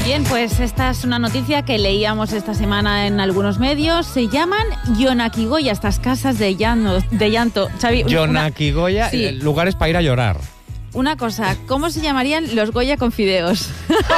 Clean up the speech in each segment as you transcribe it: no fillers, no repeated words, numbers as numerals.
Bien, pues esta es una noticia que leíamos esta semana en algunos medios. Se llaman Yonakigoya, estas casas de llanto. Xavi, Yonakigoya, sí. Lugares para ir a llorar. Una cosa, ¿cómo se llamarían los Goya con fideos?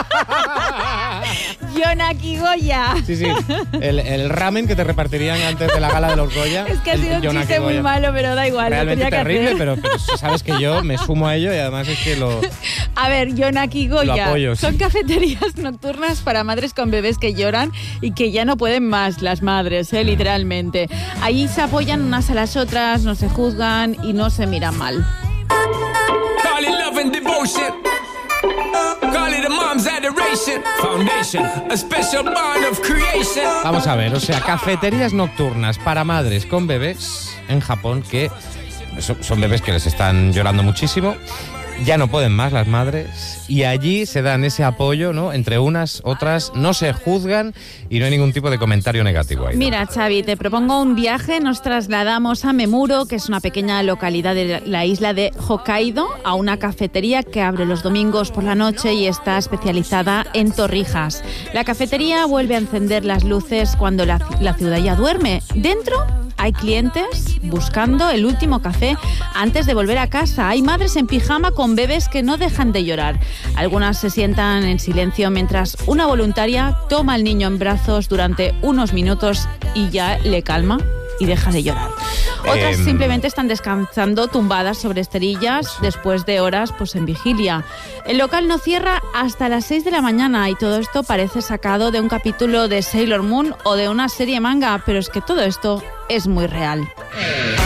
Yonakigoya. Sí. El ramen que te repartirían antes de la gala de los Goya. Es que ha sido un chiste muy malo, pero da igual. Realmente lo tenía terrible, que hacer. pero sabes que yo me sumo a ello y además es que lo... A ver, Yonakigoya. Lo apoyo, sí. Son cafeterías nocturnas para madres con bebés que lloran y que ya no pueden más, las madres, literalmente. Allí se apoyan unas a las otras, no se juzgan y no se miran mal. Call it love and devotion. Call it a mom's adoration. Foundation, a special bond of creation. Vamos a ver, o sea, cafeterías nocturnas para madres con bebés en Japón que son bebés que les están llorando muchísimo. Ya no pueden más las madres y allí se dan ese apoyo, ¿no? Entre unas, otras, no se juzgan y no hay ningún tipo de comentario negativo ahí. Mira, Xavi, te propongo un viaje. Nos trasladamos a Memuro, que es una pequeña localidad de la isla de Hokkaido, a una cafetería que abre los domingos por la noche y está especializada en torrijas. La cafetería vuelve a encender las luces cuando la ciudad ya duerme. Dentro hay clientes buscando el último café antes de volver a casa. Hay madres en pijama con bebés que no dejan de llorar. Algunas se sientan en silencio mientras una voluntaria toma al niño en brazos durante unos minutos y ya le calma y deja de llorar. Otras simplemente están descansando tumbadas sobre esterillas después de horas en vigilia. El local no cierra hasta las 6 de la mañana y todo esto parece sacado de un capítulo de Sailor Moon o de una serie manga, pero es que todo esto es muy real.